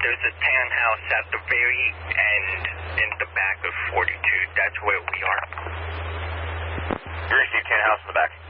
There's a tan house at the very end in the back of 42. That's where we are. You're going to see a tan house in the back.